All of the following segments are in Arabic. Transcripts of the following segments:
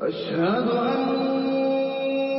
أشهد أن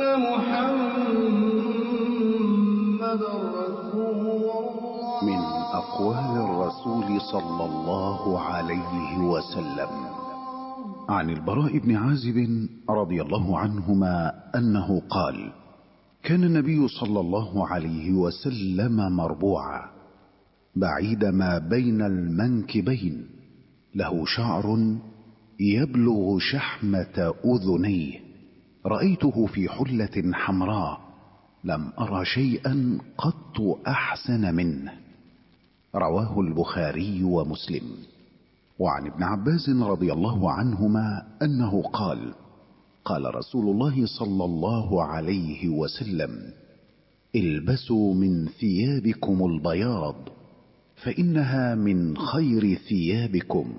محمدًا رسول الله. من أقوال الرسول صلى الله عليه وسلم عن البراء بن عازب رضي الله عنهما أنه قال: كان النبي صلى الله عليه وسلم مربوعا بعيد ما بين المنكبين، له شعر يبلغ شحمة أذنيه، رأيته في حلة حمراء لم أرى شيئا قط أحسن منه. رواه البخاري ومسلم. وعن ابن عباس رضي الله عنهما أنه قال: قال رسول الله صلى الله عليه وسلم: البسوا من ثيابكم البياض فإنها من خير ثيابكم،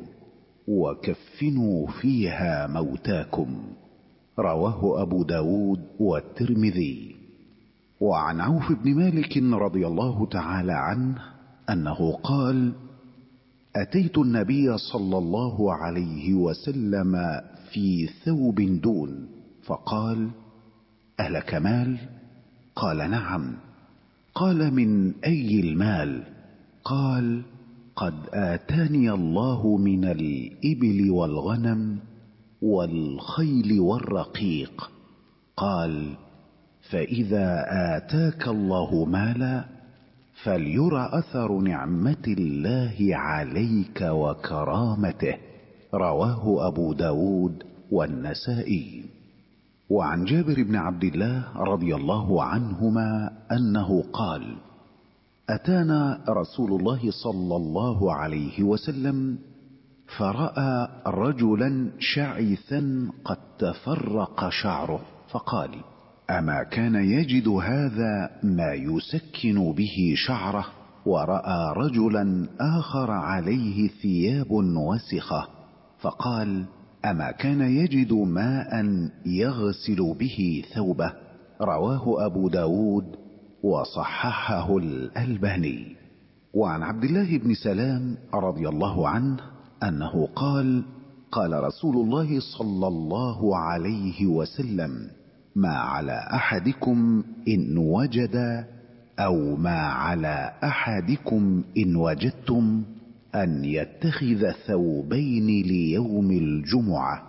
وكفنوا فيها موتاكم. رواه أبو داود والترمذي. وعن عوف بن مالك رضي الله تعالى عنه أنه قال: أتيت النبي صلى الله عليه وسلم في ثوب دون، فقال: ألك مال؟ قال: نعم. قال: من أي المال؟ قال: قد آتاني الله من الإبل والغنم والخيل والرقيق. قال: فإذا آتاك الله مالا فليرى أثر نعمة الله عليك وكرامته. رواه أبو داود والنسائي. وعن جابر بن عبد الله رضي الله عنهما أنه قال: أتانا رسول الله صلى الله عليه وسلم فرأى رجلا شعثا قد تفرق شعره، فقال: أما كان يجد هذا ما يسكن به شعره؟ ورأى رجلا آخر عليه ثياب وسخة، فقال: أما كان يجد ماء يغسل به ثوبه؟ رواه أبو داود وصححه الألباني. وعن عبد الله بن سلام رضي الله عنه أنه قال: قال رسول الله صلى الله عليه وسلم: ما على أحدكم إن وجد، أو ما على أحدكم إن وجدتم، أن يتخذ ثوبين ليوم الجمعة.